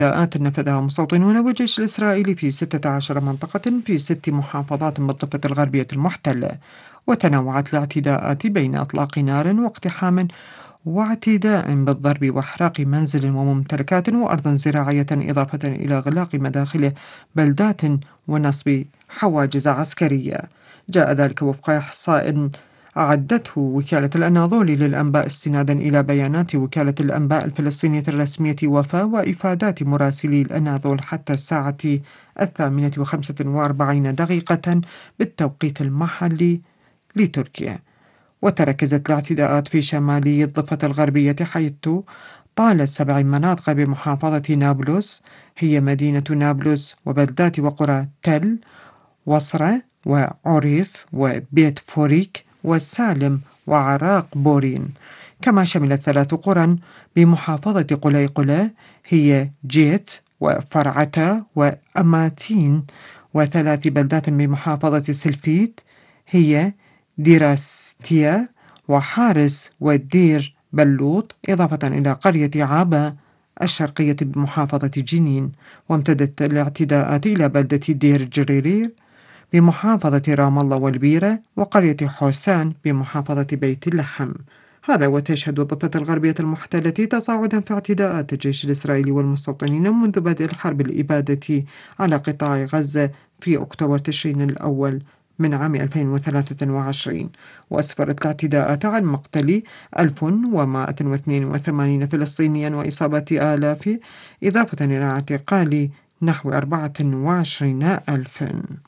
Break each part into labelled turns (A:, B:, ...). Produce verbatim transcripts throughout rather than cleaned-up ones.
A: اعتداءات نفذها مستوطنون والجيش الإسرائيلي في ستة عشر منطقة في ست محافظات بالضفة الغربية المحتلة. وتنوعت الاعتداءات بين إطلاق نار واقتحام واعتداء بالضرب وإحراق منزل وممتلكات وأرض زراعية، إضافة إلى إغلاق مداخل بلدات ونصب حواجز عسكرية. جاء ذلك وفق إحصاء أعدته وكالة الأناضولي للأنباء استنادا إلى بيانات وكالة الأنباء الفلسطينية الرسمية وفا وإفادات مراسلي الأناضول حتى الساعة الثامنة وخمسة وأربعين دقيقة بالتوقيت المحلي لتركيا. وتركزت الاعتداءات في شمالي الضفة الغربية، حيث طالت سبع مناطق بمحافظة نابلس، هي مدينة نابلس وبلدات وقرى تل وصرة وعريف وبيت فوريك وسالم وعراق بورين. كما شملت ثلاث قرى بمحافظة قليقلة، هي جيت وفرعتا وأماتين، وثلاث بلدات بمحافظة سلفيت، هي ديراستيا وحارس والدير بلوط، إضافة إلى قرية عابا الشرقية بمحافظة جنين. وامتدت الاعتداءات إلى بلدة دير جريرير بمحافظة رام الله والبيرة، وقرية حسان بمحافظة بيت اللحم. هذا وتشهد الضفة الغربية المحتلة تصاعدا في اعتداءات الجيش الإسرائيلي والمستوطنين منذ بدء الحرب الإبادة على قطاع غزة في أكتوبر تشرين الأول من عام ألفين وثلاثة وعشرين. وأسفرت الاعتداءات عن مقتل ألف ومائة واثنين وثمانين فلسطينيا وإصابة آلاف، إضافة إلى اعتقال نحو أربعة وعشرين ألف.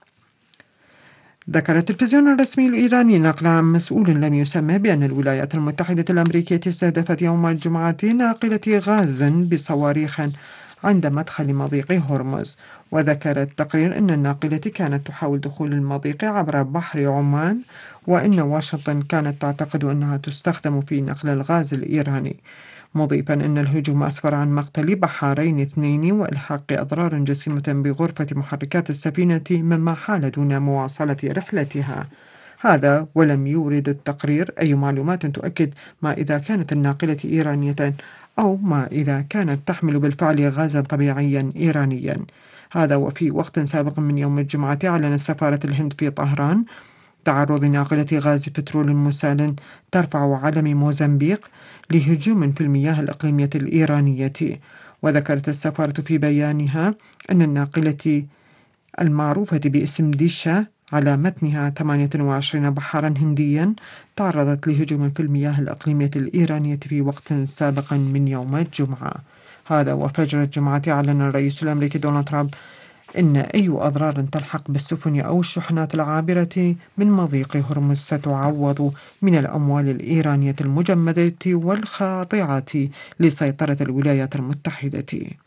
A: ذكر التلفزيون الرسمي الإيراني نقلا عن مسؤول لم يسمى بأن الولايات المتحدة الأمريكية استهدفت يوم الجمعة ناقلة غاز بصواريخ عند مدخل مضيق هرمز. وذكر التقرير أن الناقلة كانت تحاول دخول المضيق عبر بحر عمان، وأن واشنطن كانت تعتقد أنها تستخدم في نقل الغاز الإيراني، مضيفا أن الهجوم أسفر عن مقتل بحارين اثنين وإلحاق أضرار جسيمة بغرفة محركات السفينة، مما حال دون مواصلة رحلتها. هذا ولم يورد التقرير أي معلومات تؤكد ما إذا كانت الناقلة إيرانية أو ما إذا كانت تحمل بالفعل غازا طبيعيا إيرانيا. هذا وفي وقت سابق من يوم الجمعة أعلنت سفارة الهند في طهران تعرض ناقلة غاز بترول مسال ترفع علم موزمبيق لهجوم في المياه الإقليمية الإيرانية. وذكرت السفارة في بيانها أن الناقلة المعروفة باسم ديشا على متنها ثمانية وعشرين بحرا هنديا تعرضت لهجوم في المياه الإقليمية الإيرانية في وقت سابق من يوم الجمعة. هذا وفجر الجمعة أعلن الرئيس الأمريكي دونالد ترامب إن أي أضرار تلحق بالسفن أو الشحنات العابرة من مضيق هرمز ستعوض من الأموال الإيرانية المجمدة والخاضعة لسيطرة الولايات المتحدة.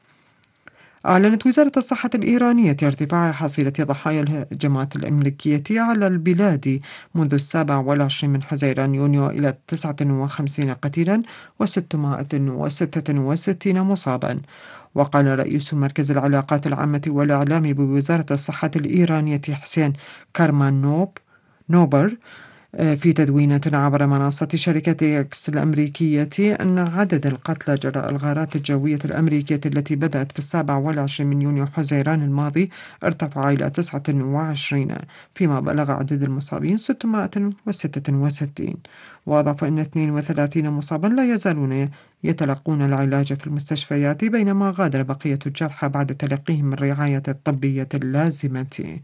A: أعلنت وزارة الصحة الإيرانية ارتفاع حصيلة ضحايا الهجمات الأمريكية على البلاد منذ السابع والعشرين من حزيران يونيو إلى تسعة وخمسين قتيلا وستمائة وستة وستين مصابا. وقال رئيس مركز العلاقات العامة والإعلام بوزارة الصحة الإيرانية حسين كارمانوب نوبر في تدوينة عبر منصة شركة إكس الأمريكية أن عدد القتلى جراء الغارات الجوية الأمريكية التي بدأت في السابع والعشرين من يونيو حزيران الماضي ارتفع إلى تسعة وعشرين، فيما بلغ عدد المصابين ستمائة وستة وستين. وأضاف أن اثنين وثلاثين مصابا لا يزالون يتلقون العلاج في المستشفيات، بينما غادر بقية الجرحى بعد تلقيهم الرعاية الطبية اللازمة.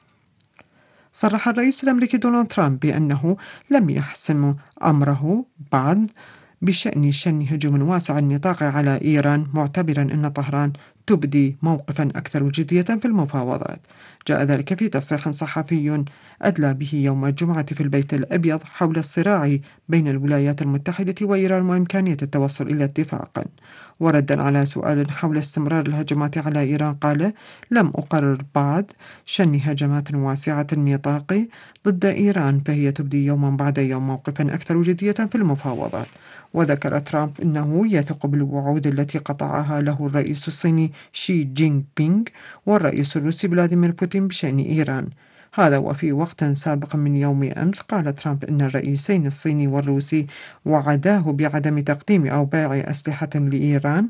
A: صرح الرئيس الأمريكي دونالد ترامب بأنه لم يحسم أمره بعد بشأن شن هجوم واسع النطاق على إيران، معتبرا أن طهران تبدي موقفا أكثر جدية في المفاوضات. جاء ذلك في تصريح صحفي أدلى به يوم الجمعة في البيت الأبيض حول الصراع بين الولايات المتحدة وإيران وإمكانية التوصل إلى اتفاق. وردا على سؤال حول استمرار الهجمات على إيران قال: لم أقرر بعد شن هجمات واسعة النطاق ضد إيران، فهي تبدي يوما بعد يوم موقفا أكثر جدية في المفاوضات. وذكر ترامب أنه يثق بالوعود التي قطعها له الرئيس الصيني شي جين بينغ والرئيس الروسي فلاديمير بوتين بشأن إيران. هذا وفي وقت سابق من يوم أمس قال ترامب أن الرئيسين الصيني والروسي وعداه بعدم تقديم أو بيع أسلحة لإيران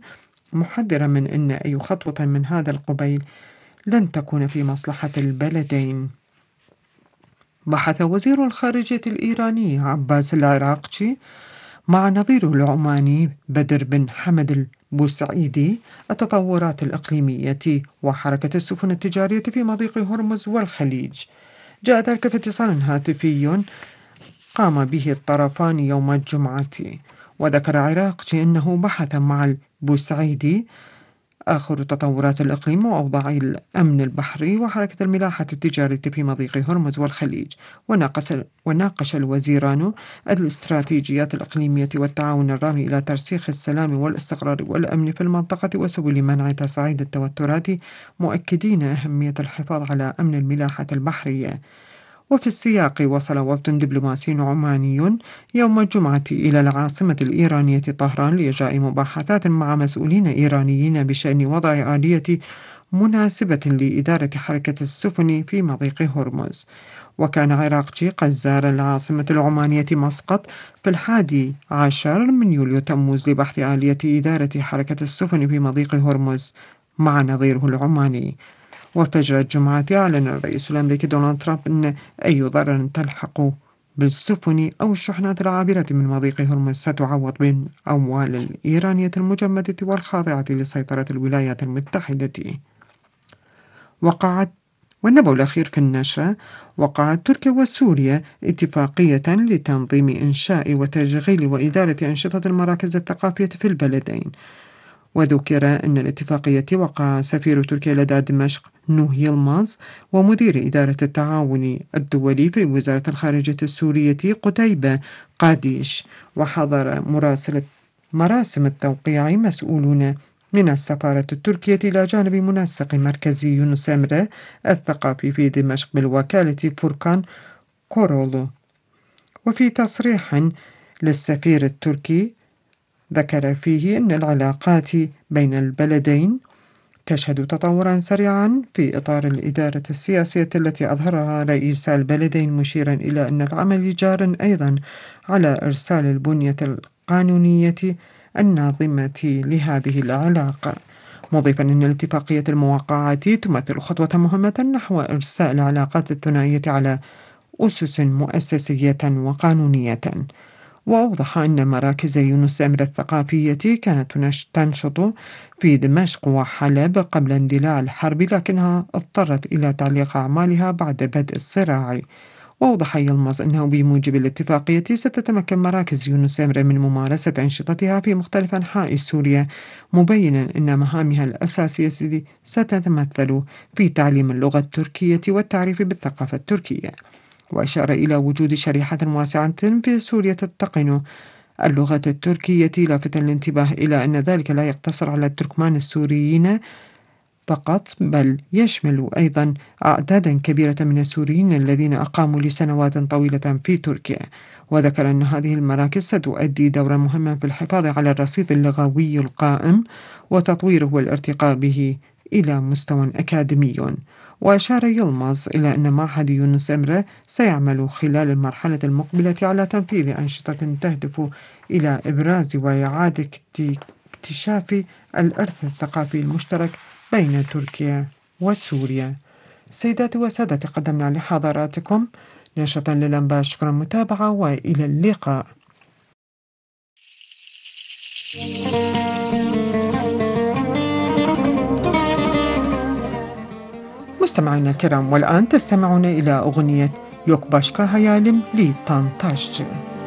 A: محذرة من أن أي خطوة من هذا القبيل لن تكون في مصلحة البلدين. بحث وزير الخارجية الإيراني عباس العراقچي مع نظيره العماني بدر بن حمد البوسعيدي التطورات الإقليمية وحركة السفن التجارية في مضيق هرمز والخليج. جاء ذلك في اتصال هاتفي قام به الطرفان يوم الجمعة. وذكر عراقچي أنه بحث مع البوسعيدي آخر تطورات الإقليم وأوضاع الأمن البحري وحركة الملاحة التجارية في مضيق هرمز والخليج. وناقش, وناقش الوزيران الاستراتيجيات الإقليمية والتعاون الرامي إلى ترسيخ السلام والاستقرار والأمن في المنطقة وسبل منع تصعيد التوترات، مؤكدين أهمية الحفاظ على أمن الملاحة البحرية. وفي السياق وصل وفد دبلوماسي عماني يوم الجمعة إلى العاصمة الإيرانية طهران لإجراء مباحثات مع مسؤولين إيرانيين بشأن وضع آلية مناسبة لإدارة حركة السفن في مضيق هرمز. وكان عراقچي قد زار العاصمة العمانية مسقط في الحادي عشر من يوليو تموز لبحث آلية إدارة حركة السفن في مضيق هرمز مع نظيره العماني. وفجر الجمعة أعلن الرئيس الأمريكي دونالد ترامب أن أي ضرر تلحق بالسفن أو الشحنات العابرة من مضيق هرمز ستعوض بالأموال الإيرانية المجمدة والخاضعة لسيطرة الولايات المتحدة. وقعت والنبأ الأخير في النشرة: وقعت تركيا وسوريا اتفاقية لتنظيم إنشاء وتشغيل وإدارة أنشطة المراكز الثقافية في البلدين. وذكر أن الاتفاقية وقع سفير تركيا لدى دمشق نوح يلماز ومدير إدارة التعاون الدولي في وزارة الخارجية السورية قتيبة قاديش. وحضر مراسلة مراسم التوقيع مسؤولون من السفارة التركية إلى جانب منسق مركزي يونس إمره الثقافي في دمشق بالوكالة فركان كورولو. وفي تصريح للسفير التركي ذكر فيه أن العلاقات بين البلدين تشهد تطورا سريعا في إطار الإدارة السياسية التي أظهرها رئيس البلدين، مشيرا إلى أن العمل جار أيضا على إرسال البنية القانونية الناظمة لهذه العلاقة، مضيفا أن الاتفاقية الموقعة تمثل خطوة مهمة نحو إرساء العلاقات الثنائية على أسس مؤسسية وقانونية. وأوضح أن مراكز يونس إمره الثقافية كانت تنشط في دمشق وحلب قبل اندلاع الحرب، لكنها اضطرت إلى تعليق أعمالها بعد بدء الصراع. وأوضح يلمز أنه بموجب الاتفاقية ستتمكن مراكز يونس إمره من ممارسة أنشطتها في مختلف أنحاء سوريا، مبينا أن مهامها الأساسية ستتمثل في تعليم اللغة التركية والتعريف بالثقافة التركية. وأشار إلى وجود شريحة واسعة في سوريا تتقن اللغة التركية، لافتا الانتباه إلى أن ذلك لا يقتصر على التركمان السوريين فقط، بل يشمل أيضا أعدادا كبيرة من السوريين الذين أقاموا لسنوات طويلة في تركيا. وذكر أن هذه المراكز ستؤدي دورا مهما في الحفاظ على الرصيد اللغوي القائم وتطويره والارتقاء به إلى مستوى أكاديمي. وأشار يلمز إلى أن معهد يونس إمره سيعمل خلال المرحلة المقبلة على تنفيذ أنشطة تهدف إلى إبراز وإعادة اكتشاف الإرث الثقافي المشترك بين تركيا وسوريا. سيداتي وسادتي، قدمنا لحضراتكم نشرة للأنباء. شكرا متابعة وإلى اللقاء. مستمعينا الكرام، والآن تستمعون إلى أغنية يوك باشكا هيالم لطنطاشة.